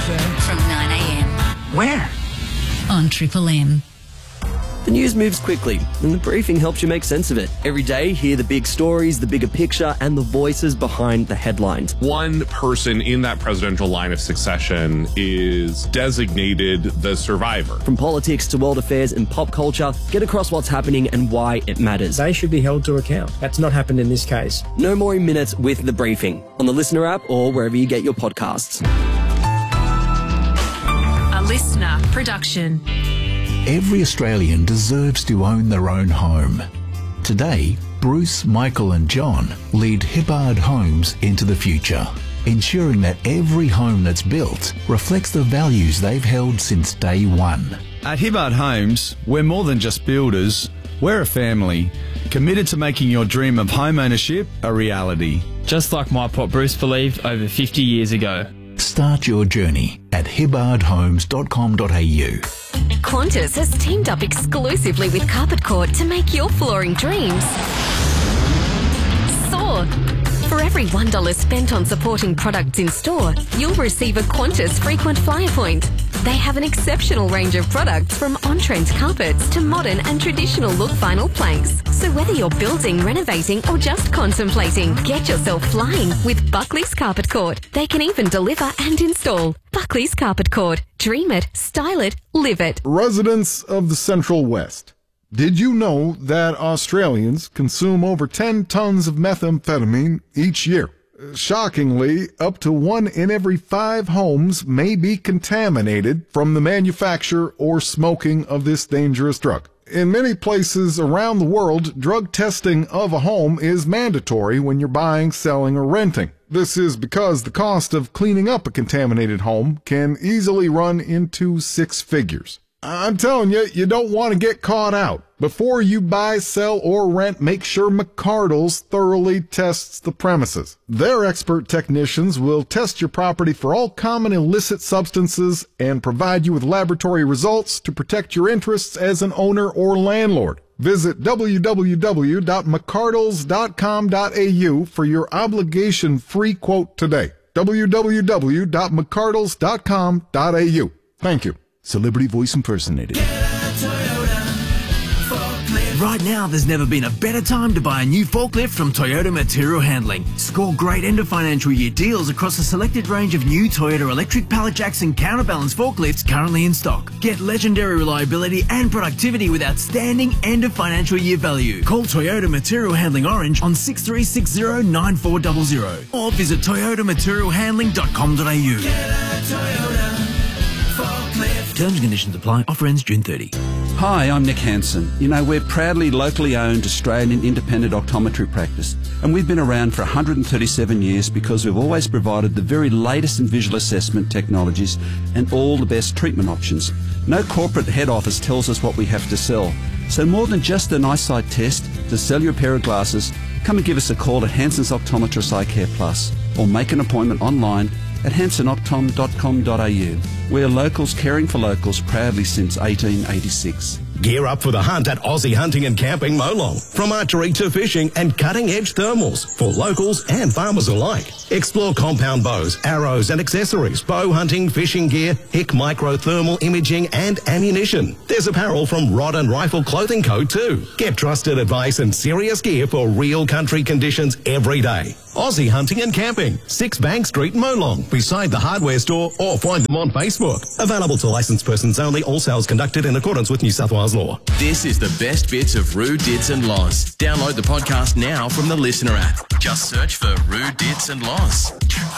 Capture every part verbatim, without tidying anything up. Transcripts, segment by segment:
From nine a m. Where? On Triple M. The news moves quickly, and the briefing helps you make sense of it. Every day, hear the big stories, the bigger picture, and the voices behind the headlines. One person in that presidential line of succession is designated the survivor. From politics to world affairs and pop culture, get across what's happening and why it matters. They should be held to account. That's not happened in this case. No more minutes with the briefing on the Listener app or wherever you get your podcasts. A Listener production. Every Australian deserves to own their own home. Today, Bruce, Michael and John lead Hibbard Homes into the future, ensuring that every home that's built reflects the values they've held since day one. At Hibbard Homes, we're more than just builders. We're a family, committed to making your dream of home ownership a reality. Just like my pop Bruce believed over fifty years ago. Start your journey at hibbard homes dot com dot a u. Qantas has teamed up exclusively with Carpet Court to make your flooring dreams soar. For every one dollar spent on supporting products in store, you'll receive a Qantas frequent flyer point. They have an exceptional range of products from on-trend carpets to modern and traditional look vinyl planks. So whether you're building, renovating or just contemplating, get yourself flying with Buckley's Carpet Court. They can even deliver and install. Buckley's Carpet Court. Dream it, style it, live it. Residents of the Central West, did you know that Australians consume over ten tons of methamphetamine each year? Shockingly, up to one in every five homes may be contaminated from the manufacture or smoking of this dangerous drug. In many places around the world, drug testing of a home is mandatory when you're buying, selling, or renting. This is because the cost of cleaning up a contaminated home can easily run into six figures. I'm telling you, you don't want to get caught out. Before you buy, sell, or rent, make sure McCardle's thoroughly tests the premises. Their expert technicians will test your property for all common illicit substances and provide you with laboratory results to protect your interests as an owner or landlord. Visit w w w dot mccardles dot com dot a u for your obligation-free quote today. w w w dot mccardles dot com dot a u. Thank you. Celebrity voice impersonated. Right now, there's never been a better time to buy a new forklift from Toyota Material Handling. Score great end of financial year deals across a selected range of new Toyota electric pallet jacks and counterbalance forklifts currently in stock. Get legendary reliability and productivity with outstanding end of financial year value. Call Toyota Material Handling Orange on six three six zero nine four zero zero or visit toyota material handling dot com dot a u. Terms and conditions apply. Offer ends June thirtieth. Hi, I'm Nick Hansen. You know, we're proudly locally owned Australian independent optometry practice, and we've been around for one hundred thirty-seven years because we've always provided the very latest in visual assessment technologies and all the best treatment options. No corporate head office tells us what we have to sell. So more than just an eyesight test to sell you a pair of glasses, come and give us a call at Hansen's Optometrist Eye Care Plus or make an appointment online at hansen optom dot com dot a u. We're locals caring for locals proudly since eighteen eighty-six. Gear up for the hunt at Aussie Hunting and Camping Molong. From archery to fishing and cutting-edge thermals for locals and farmers alike. Explore compound bows, arrows and accessories, bow hunting, fishing gear, Hick micro thermal imaging and ammunition. There's apparel from Rod and Rifle Clothing Co. too. Get trusted advice and serious gear for real country conditions every day. Aussie Hunting and Camping, six Bank Street, Molong, beside the hardware store, or find them on Facebook. Available to licensed persons only, all sales conducted in accordance with New South Wales law. This is the best bits of Roo, Dits and Loz. Download the podcast now from the Listener app. Just search for Roo, Dits and Loz.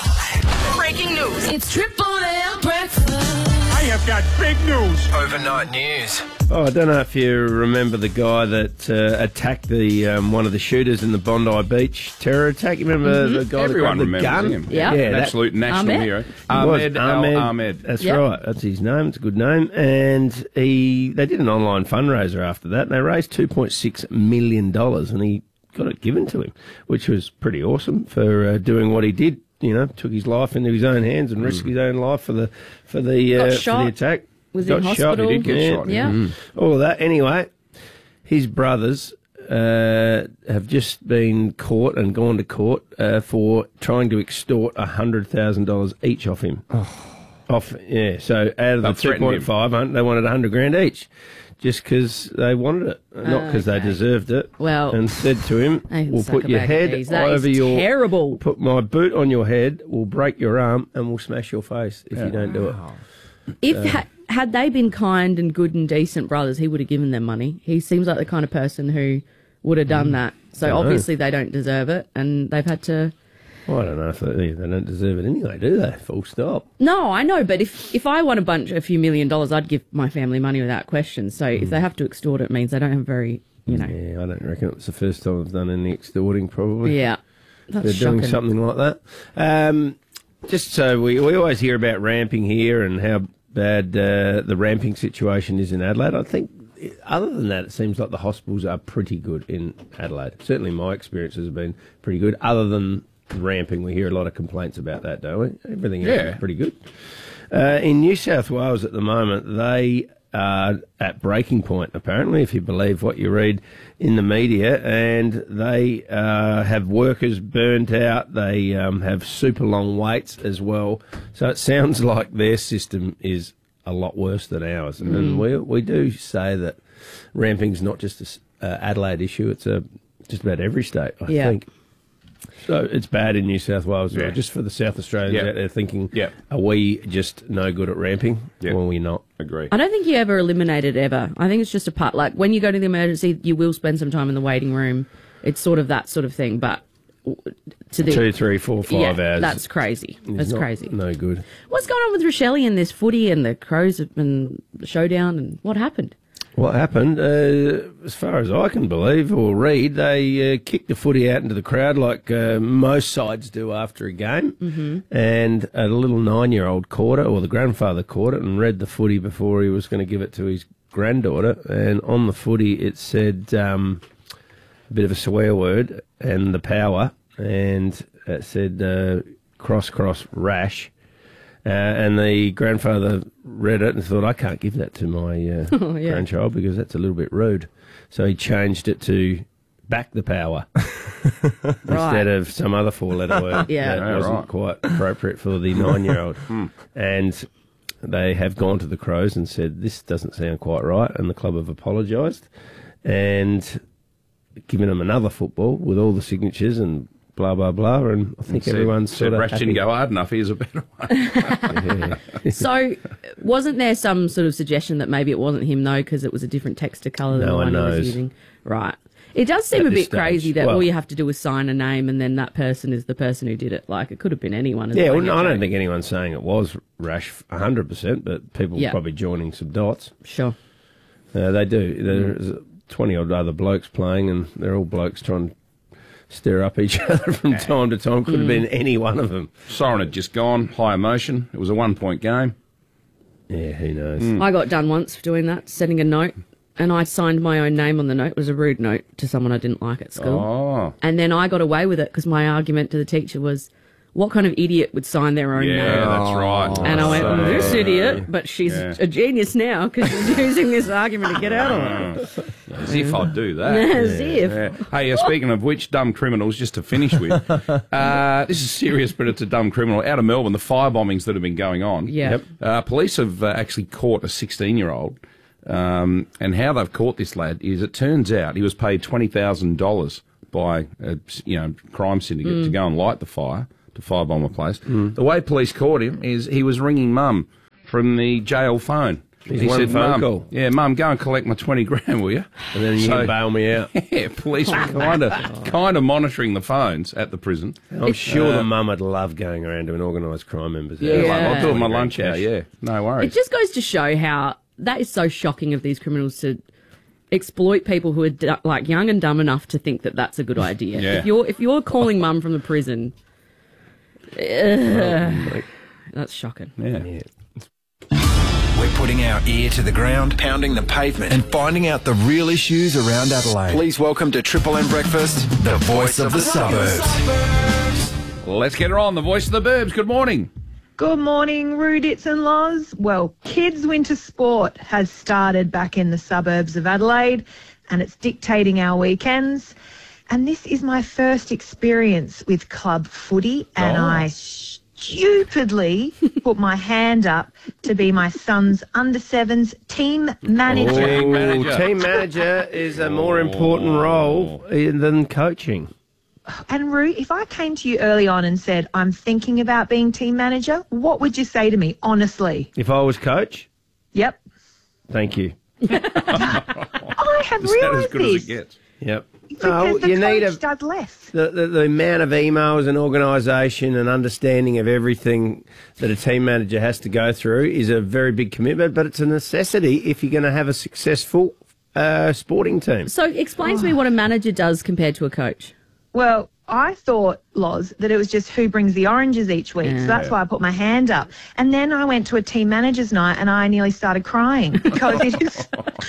Breaking news. It's Triple M breakfast. I have got big news. Overnight news. Oh, I don't know if you remember the guy that uh, attacked the um, one of the shooters in the Bondi Beach terror attack. You remember mm-hmm. the guy Everyone that got the remembers gun? him. Yeah, yeah an that, absolute national Ahmed. hero. Ahmed, Ahmed Ahmed. Ahmed. That's yep. right. That's his name. It's a good name. And he, they did an online fundraiser after that. And they raised two point six million dollars, and he got it given to him, which was pretty awesome for uh, doing what he did. You know, took his life into his own hands and risked mm. his own life for the for the uh, for the attack. Was got in shot. hospital. He did get yeah. shot. Yeah. Mm. All of that. Anyway, his brothers uh, have just been caught and gone to court uh, for trying to extort a hundred thousand dollars each off him. Oh. Off, yeah. So out of the They've two threatened him. point five, they wanted a hundred grand each, just because they wanted it, not because they Okay. deserved it. Well, and said to him, they can "We'll suck put a your bag of head peas. That is over your terrible. Put my boot on your head. We'll break your arm and we'll smash your face if you don't do it." If So- ha- had they been kind and good and decent brothers, he would have given them money. He seems like the kind of person who would have done that. So Dunno. obviously they don't deserve it, and they've had to. Well, I don't know if they, they don't deserve it anyway, do they? Full stop. No, I know, but if if I won a bunch, a few million dollars, I'd give my family money without question. So if they have to extort it, it means they don't have very, you know. Yeah, I don't reckon it's the first time I've done any extorting, probably. Yeah, that's They're doing shocking. something like that. Um, just so we, we always hear about ramping here and how bad uh, the ramping situation is in Adelaide. I think, other than that, it seems like the hospitals are pretty good in Adelaide. Certainly my experiences have been pretty good, other than ramping. We hear a lot of complaints about that, don't we? Everything else Yeah. is pretty good. Uh, in New South Wales at the moment, they are at breaking point, apparently, if you believe what you read in the media, and they uh, have workers burnt out. They um, have super long waits as well. So it sounds like their system is a lot worse than ours. Mm. And we we do say that ramping's not just a s- uh, Adelaide issue, it's a just about every state, I Yeah. think. So it's bad in New South Wales, Yeah. just for the South Australians Yeah. out there thinking, Yeah. are we just no good at ramping? Yeah. Well, we're not. Agree. I don't think you ever eliminate it ever. I think it's just a part. Like when you go to the emergency, you will spend some time in the waiting room. It's sort of that sort of thing. But to the Two, three, four, five yeah, hours. that's crazy. is That's not- crazy. No good. What's going on with Rochelle and this footy and the Crows and the showdown and what happened? What happened, uh, as far as I can believe or read, they uh, kicked the footy out into the crowd like uh, most sides do after a game. Mm-hmm. And a little nine-year-old caught it, or the grandfather caught it, and read the footy before he was going to give it to his granddaughter. And on the footy it said um, a bit of a swear word, and the power, and it said uh, cross, cross, rash. Uh, and the grandfather read it and thought, I can't give that to my uh, Oh, yeah. grandchild because that's a little bit rude. So he changed it to back the power instead of some other four-letter word Yeah. that Yeah, wasn't right. quite appropriate for the nine-year-old. And they have gone to the Crows and said, this doesn't sound quite right, and the club have apologised and given them another football with all the signatures and blah, blah, blah, and I think Said- everyone's said sort of Rash happy. didn't go hard enough. Here's a better one. Yeah. So, wasn't there some sort of suggestion that maybe it wasn't him though, because it was a different texture colour than No the one one he knows. was using? Right. It does seem At a this bit stage. crazy that Well- all you have to do is sign a name and then that person is the person who did it. Like it could have been anyone. as Yeah, well, well, I you don't know. think anyone's saying it was Rash one hundred percent, but people Yeah. are probably joining some dots. Sure. Uh, they do. There's twenty-odd other blokes playing, and they're all blokes trying to stir up each other from time to time. Could have been any one of them. Siren had just gone. High emotion. It was a one-point game. Yeah, who knows? I got done once for doing that, sending a note, and I signed my own name on the note. It was a rude note to someone I didn't like at school. Oh. And then I got away with it because my argument to the teacher was, what kind of idiot would sign their own Yeah, name? that's right. And I went, So- well, this idiot, but she's Yeah. a genius now because she's using this argument to get out of it. As if I'd do that. As if. Yeah. Hey, uh, speaking of which, dumb criminals, just to finish with, uh, this is serious, but it's a dumb criminal. Out of Melbourne, the fire bombings that have been going on. Yeah. Yep. Uh, police have uh, actually caught a sixteen-year-old, um, and how they've caught this lad is it turns out he was paid twenty thousand dollars by a you know crime syndicate Mm. to go and light the fire, to firebomb a place. The way police caught him is he was ringing mum from the jail phone. His he one said, phone "Mum, call. yeah, mum, go and collect my twenty grand, will you?" And then you So- can bail me out. Yeah, police were kind of kind of monitoring the phones at the prison. I'm sure Uh, the mum would love going around doing organised crime members. Yeah, like, Yeah. I'll do it my twenty lunch grand hour. cash. Yeah, no It worries. just goes to show how that is so shocking of these criminals to exploit people who are du- like young and dumb enough to think that that's a good idea. Yeah. If you're if you're calling mum from the prison, ugh, that's shocking. Yeah. We're putting our ear to the ground, pounding the pavement, and finding out the real issues around Adelaide. Please welcome to Triple M Breakfast, the voice of the suburbs. Let's get her on. The voice of the burbs. Good morning. Good morning, Rudits and Loz. Well, kids' winter sport has started back in the suburbs of Adelaide, and it's dictating our weekends. And this is my first experience with club footy, and Oh. I sh- stupidly put my hand up to be my son's under sevens team manager. Ooh, manager. Team manager is a more important role than coaching. And Roo, if I came to you early on and said, I'm thinking about being team manager, what would you say to me, honestly? If I was coach? Yep. Thank you. I have Is that as realised good as this. it gets? Yep. Because the you coach need a, does less. the, the, the amount of emails and organisation and understanding of everything that a team manager has to go through is a very big commitment, but it's a necessity if you're going to have a successful uh, sporting team. So explain to me what a manager does compared to a coach. Well, I thought, Loz, that it was just who brings the oranges each week. Yeah. So that's why I put my hand up. And then I went to a team manager's night and I nearly started crying because it is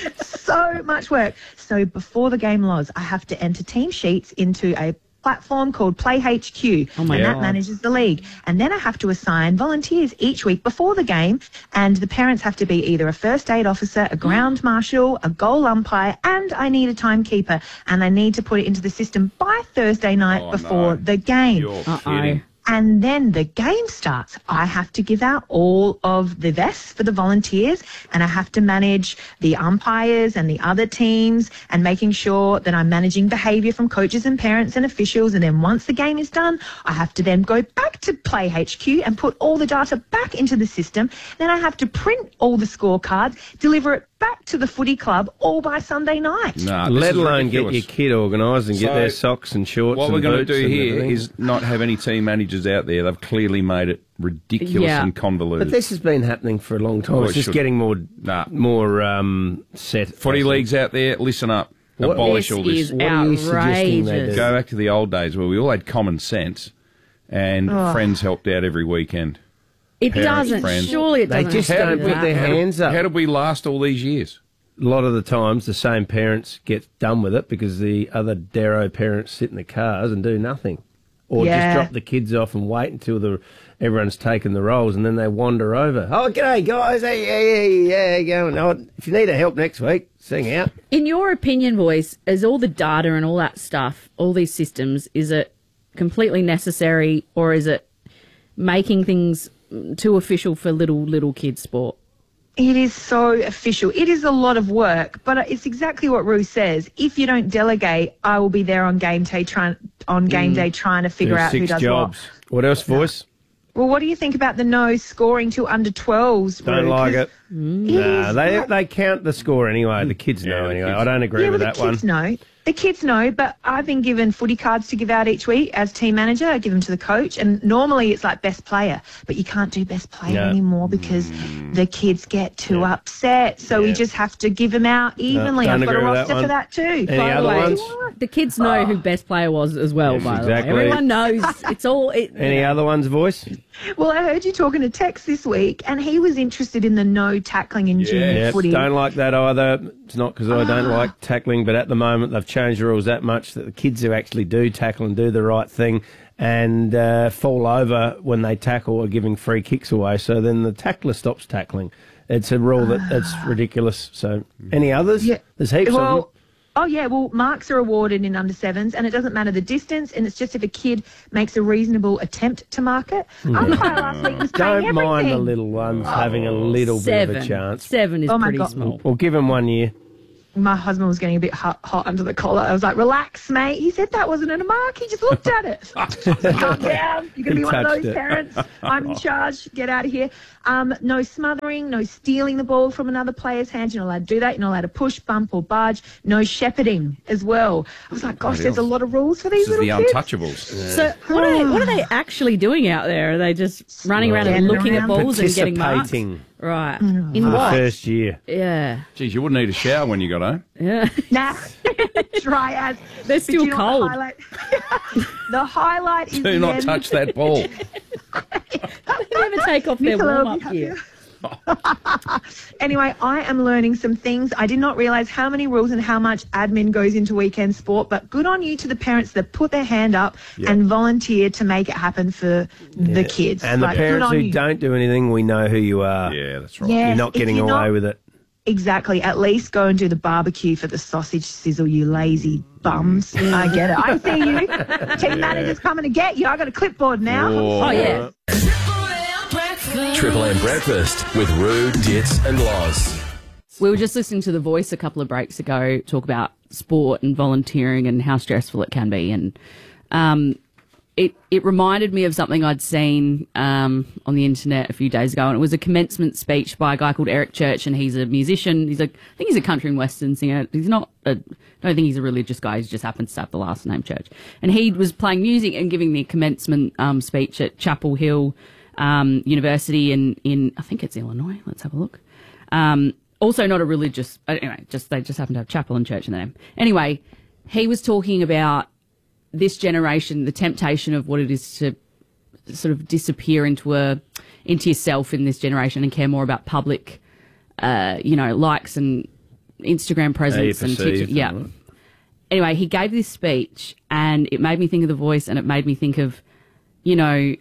so much work. So before the game, Loz, I have to enter team sheets into a platform called Play H Q, Oh my and God. that manages the league. And then I have to assign volunteers each week before the game, and the parents have to be either a first aid officer, a ground marshal, a goal umpire, and I need a timekeeper, and I need to put it into the system by Thursday night Oh, before no. the game. You're Uh-oh. kidding. And then the game starts. I have to give out all of the vests for the volunteers, and I have to manage the umpires and the other teams and making sure that I'm managing behaviour from coaches and parents and officials. And then once the game is done, I have to then go back to Play H Q and put all the data back into the system. Then I have to print all the scorecards, deliver it back to the footy club all by Sunday night. Nah, this Let is alone ridiculous. get your kid organised and get So, their socks and shorts What and we're going to boots do and here everything. is not have any team managers out there. They've clearly made it ridiculous Yeah. and convoluted. But this has been happening for a long time. Oh, it's it just should. getting more Nah. more um, set. Footy leagues out there, listen up. What- Abolish This all this. is What are you suggesting they outrageous. do? Go back to the old days where we all had common sense and Oh. friends helped out every weekend. It Parents, doesn't. friends. Surely it They doesn't. just have to don't do put that. their How did- hands up. How did we last all these years? A lot of the times, the same parents get done with it because the other Darrow parents sit in the cars and do nothing, or Yeah. just drop the kids off and wait until the everyone's taken the roles, and then they wander over. Oh, g'day guys, hey, hey, hey, yeah, how you going? Oh, if you need a help next week, sing out. In your opinion, voice, is all the data and all that stuff, all these systems, is it completely necessary, or is it making things too official for little little kids sport? It is so official. It is a lot of work, but it's exactly what Rue says. If you don't delegate, I will be there on game day trying on game day trying to figure Do out who six does jobs. What else, voice? what. Well, what do you think about the no scoring to under twelves? Don't Rue? like 'Cause it. Nah, they they count the score anyway. The kids know the anyway. kids- I don't agree Yeah, with well, that the one. kids know. The kids know, but I've been given footy cards to give out each week as team manager. I give them to the coach, and normally it's like best player, but you can't do best player No. anymore because the kids get too upset. So we Yeah. just have to give them out evenly. don't I've got a agree with that roster one. for that too. Any By the other way, ones? the kids know who best player was as well, Yes, by exactly. the way. Everyone knows. It's all... It, Any other ones, voice? Well, I heard you talking to Tex this week, and he was interested in the no tackling in junior Yeah, footy. don't like that either. It's not because I don't Ah. like tackling, but at the moment they've changed the rules that much that the kids who actually do tackle and do the right thing and uh, fall over when they tackle are giving free kicks away. So then the tackler stops tackling. It's a rule that that's ridiculous. So any others? Yeah. There's heaps of them. Well, oh yeah, well, marks are awarded in under sevens, and it doesn't matter the distance, and it's just if a kid makes a reasonable attempt to mark it. Umpire last week was paying Don't mind the everything. little ones having a little seven. bit of a chance. Seven is Oh my pretty God. small. We'll give them one year. My husband was getting a bit hot, hot under the collar. I was like, relax, mate. He said that wasn't a mark. He just looked at it. Calm down. You're going to He be one of touched those it. parents. I'm in charge. Get out of here. Um, no smothering, no stealing the ball from another player's hand. You're not allowed to do that. You're not allowed to push, bump, or barge. No shepherding as well. I was like, gosh, Bloody there's a hell. lot of rules for these This is little the kids. untouchables. So what are, they, what are they actually doing out there? Are they just running around and Standing looking at around. balls and getting marks? Participating Right. Mm. In for the what? first year. Yeah. Geez, you wouldn't need a shower when you got home. Yeah. Nah, dry as. They're But still you know what cold. The highlight, the highlight is Do the not end. touch that ball. They never take off their Nicola will warm be up gear. Anyway, I am learning some things. I did not realise how many rules and how much admin goes into weekend sport, but good on you to the parents that put their hand up and volunteer to make it happen for the kids. And the Like, good parents on who you. don't do anything, we know who you are. Yeah, that's right. Yes, You're not if getting you're away not- with it. Exactly. At least go and do the barbecue for the sausage sizzle, you lazy bums. I get it. I see you. Team manager's coming to get you. I got a clipboard now. Oh, oh yeah. Triple M Breakfast with Roo, Dits and Loz. We were just listening to The Voice a couple of breaks ago talk about sport and volunteering and how stressful it can be. And um, it, it reminded me of something I'd seen um, on the internet a few days ago. And it was a commencement speech by a guy called Eric Church. And he's a musician. He's a, I think he's a country and western singer. He's not a, I don't think he's a religious guy. He just happens to have the last name Church. And he was playing music and giving the commencement um, speech at Chapel Hill um, University in, in, I think it's Illinois. Let's have a look. Um, Also not a religious, anyway, just they just happen to have chapel and church in their name. Anyway, he was talking about this generation, the temptation of what it is to sort of disappear into a into yourself in this generation and care more about public, uh, you know, likes and Instagram presence and TikTok. Yeah. Right. Anyway, he gave this speech and it made me think of The Voice and it made me think of, you know,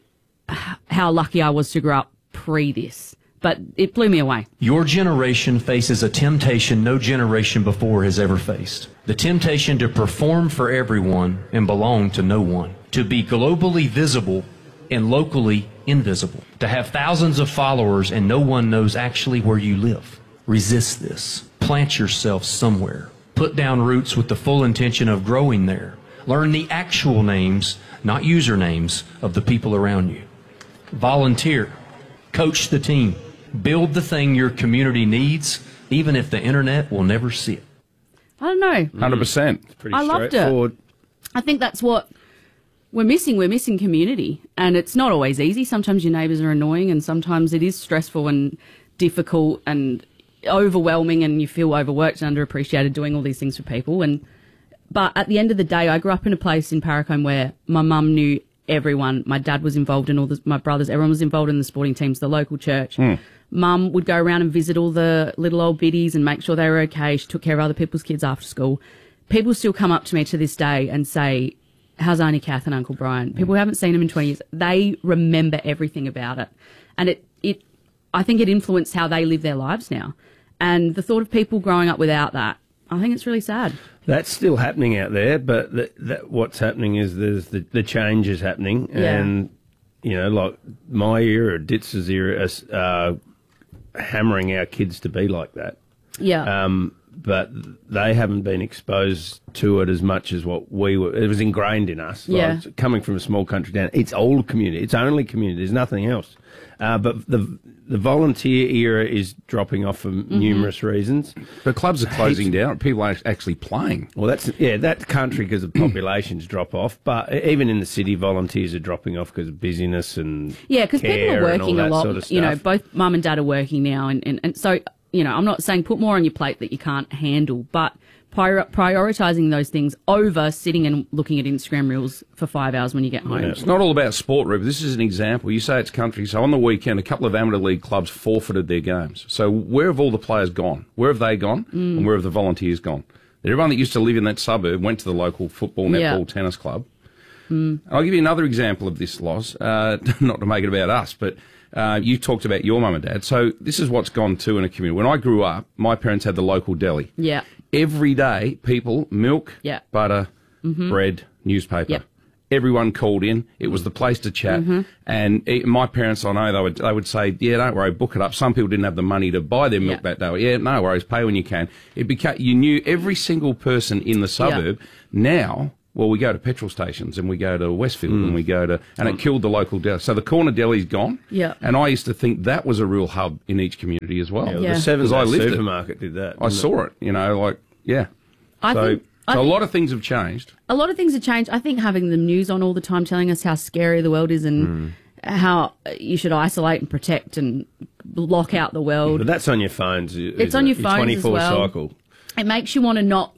how lucky I was to grow up pre this. But it blew me away. Your generation faces a temptation no generation before has ever faced. The temptation to perform for everyone and belong to no one. To be globally visible and locally invisible. To have thousands of followers and no one knows actually where you live. Resist this. Plant yourself somewhere. Put down roots with the full intention of growing there. Learn the actual names, not usernames, of the people around you. Volunteer. Coach the team. Build the thing your community needs, even if the internet will never see it. I don't know. one hundred percent. It's pretty I loved straightforward. it. I think that's what we're missing. We're missing community. And it's not always easy. Sometimes your neighbours are annoying and sometimes it is stressful and difficult and overwhelming and you feel overworked and underappreciated doing all these things for people. And But at the end of the day, I grew up in a place in Paracombe where my mum knew everyone. My dad was involved in all the, my brothers, everyone was involved in the sporting teams, the local church. Mm. Mum would go around and visit all the little old biddies and make sure they were okay. She took care of other people's kids after school. People still come up to me to this day and say, how's Auntie Kath and Uncle Brian? People who haven't seen them in twenty years, they remember everything about it. And it, it, I think it influenced how they live their lives now. And the thought of people growing up without that, I think it's really sad. That's still happening out there, but the, that, what's happening is there's the, the change is happening. Yeah. And, you know, like my era, Ditz's era, is uh, hammering our kids to be like that. Yeah. Um, but they haven't been exposed to it as much as what we were. It was ingrained in us. Yeah. Like, coming from a small country town, it's all community. It's only community. There's nothing else. Uh, but the the volunteer era is dropping off for Mm-hmm. numerous reasons. The clubs are closing down. People aren't actually playing. Well, that's yeah, that country because of populations drop off. But even in the city, volunteers are dropping off because of busyness and Yeah, because people care are and all working a that lot. sort of you know, stuff. both mum and dad are working now, and, and, and so you know, I'm not saying put more on your plate that you can't handle, but prior, prioritising those things over sitting and looking at Instagram reels for five hours when you get home. Yeah, it's not all about sport, Rupert. This is an example. You say it's country. So on the weekend, a couple of amateur league clubs forfeited their games. So where have all the players gone? Where have they gone? Mm. And where have the volunteers gone? Everyone that used to live in that suburb went to the local football, netball, Yeah. tennis club. Mm. I'll give you another example of this, Loz, uh, not to make it about us, but uh, you talked about your mum and dad. So this is what's gone to in a community. When I grew up, my parents had the local deli. Yeah. Every day, people, milk, Yeah. butter, Mhm. bread, newspaper. Yep. Everyone called in. It was the place to chat. Mhm. And it, my parents, I know, they would they would say, yeah, don't worry, book it up. Some people didn't have the money to buy their milk Yeah. that day. Yeah, no worries, pay when you can. It became, you knew every single person in the suburb. Now, well, we go to petrol stations and we go to Westfield and we go to, and it killed the local deli. So the corner deli's gone. Yeah. And I used to think that was a real hub in each community as well. Yeah, well, Yeah. the Seven 'Cause I Day lived it. supermarket did that. I didn't saw it, you know, like, yeah. I so think- I so a think- lot of things have changed. A lot of things have changed. I think having the news on all the time telling us how scary the world is and how you should isolate and protect and block out the world. But that's on your phones. It's on your phones as twenty-four well. cycle. It makes you want to not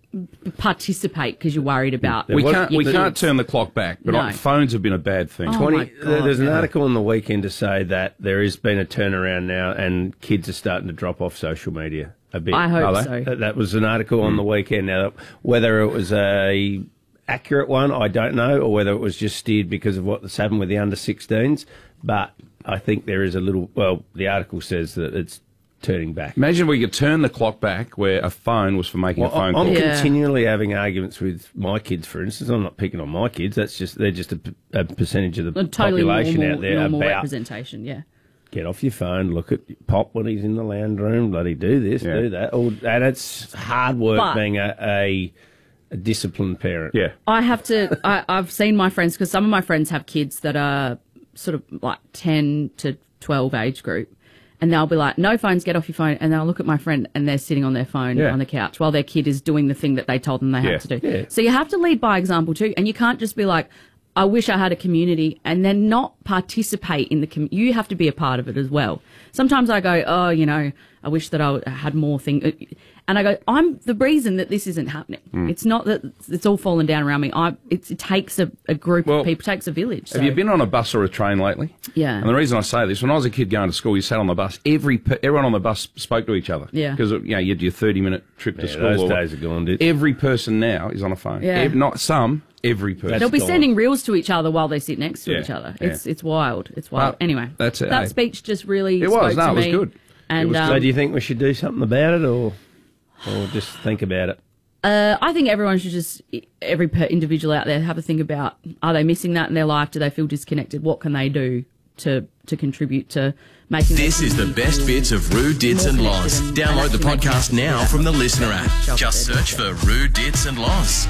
participate because you're worried about. We was- can't we the- can't turn the clock back, but No. like, phones have been a bad thing. Oh, twenty. my there- God, there's an yeah. article on the weekend to say that there has been a turnaround now, and kids are starting to drop off social media a bit. I hope Are they? so. That, that was an article on the weekend. Now, whether it was a accurate one, I don't know, or whether it was just steered because of what's happened with the under sixteens. But I think there is a little. Well, the article says that it's turning back. Imagine we could turn the clock back where a phone was for making Well, a phone I'm call. Yeah. continually having arguments with my kids, for instance. I'm not picking on my kids. That's just they're just a, p- a percentage of the A totally population normal, out there normal about representation, yeah. get off your phone, look at Pop when he's in the lounge room, bloody do this, Yeah. do that. All, and it's hard work But- being a, a, a disciplined parent. Yeah. I have to, I, I've seen my friends, because some of my friends have kids that are sort of like ten to twelve age group. And they'll be like, no phones, get off your phone. And they'll look at my friend and they're sitting on their phone Yeah. on the couch while their kid is doing the thing that they told them they Yeah. had to do. Yeah. So you have to lead by example too. And you can't just be like, I wish I had a community and then not participate in the com- you have to be a part of it as well. Sometimes I go, oh, you know, I wish that I had more things. And I go, I'm the reason that this isn't happening. Mm. It's not that it's all fallen down around me. I, it's, it takes a, a group Well, of people, it takes a village. Have so- you been on a bus or a train lately? Yeah. And the reason I say this, when I was a kid going to school, you sat on the bus. Every pe- everyone on the bus spoke to each other. Yeah. Because you know you had your thirty minute trip to Yeah, school. those or- days are gone, dude. Every person now is on a phone. Yeah. Ev- not some. Every person. They'll be gone. sending reels to each other while they sit next to Yeah, each other. yeah. It's it's wild. It's wild. Well, anyway, that's it, That eh? speech just really It spoke was. No, to it was me. good. And was um, So do you think we should do something about it, or or just think about it? uh, I think everyone should just every per individual out there have a think about: are they missing that in their life? Do they feel disconnected? What can they do to to contribute to making This is the best bits of Roo, Dits and Loz. Download the podcast now from the Listener app. Just search for Roo, Dits and Loz.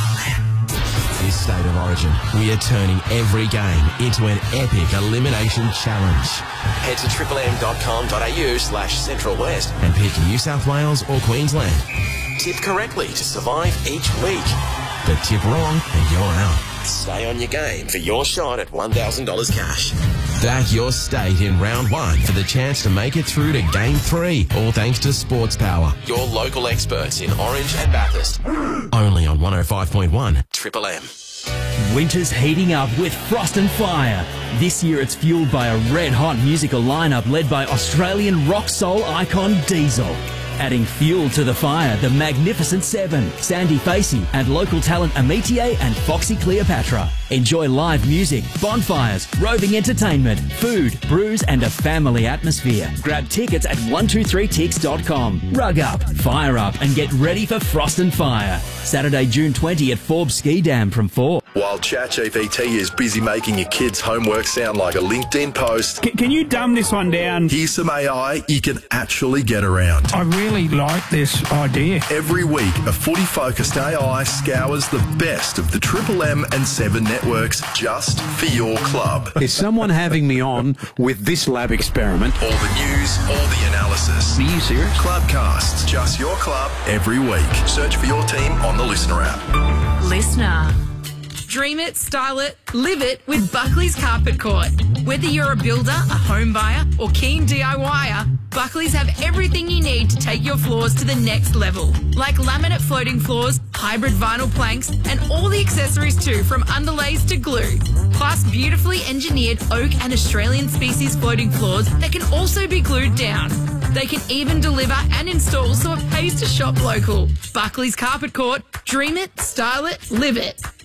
This State of Origin, we are turning every game into an epic elimination challenge. Head to triple m dot com dot a u slash central west and pick New South Wales or Queensland. Tip correctly to survive each week. But tip wrong and you're out. Stay on your game for your shot at one thousand dollars cash. Back your state in round one for the chance to make it through to game three, all thanks to Sports Power, your local experts in Orange and Bathurst. Only on one oh five point one Triple M. Winter's heating up with Frost and Fire. This year it's fueled by a red-hot musical lineup led by Australian rock soul icon Diesel. Adding fuel to the fire, the Magnificent Seven, Sandy Facey, and local talent Amitier and Foxy Cleopatra. Enjoy live music, bonfires, roving entertainment, food, brews, and a family atmosphere. Grab tickets at one two three tix dot com. Rug up, fire up, and get ready for Frost and Fire. Saturday, June twentieth at Forbes Ski Dam from four. While ChatGPT is busy making your kids' homework sound like a LinkedIn post, Can, can you dumb this one down? here's some A I you can actually get around. I really like this idea. Every week, a footy-focused A I scours the best of the Triple M and Seven networks just for your club. Is someone having me on with this lab experiment? All the news, all the analysis. Are you serious? Clubcasts, just your club, every week. Search for your team on the Listener app. Listener. Dream it, style it, live it with Buckley's Carpet Court. Whether you're a builder, a home buyer, or keen DIYer, Buckley's have everything you need to take your floors to the next level. Like laminate floating floors, hybrid vinyl planks, and all the accessories too, from underlays to glue. Plus beautifully engineered oak and Australian species floating floors that can also be glued down. They can even deliver and install so it pays to shop local. Buckley's Carpet Court. Dream it, style it, live it.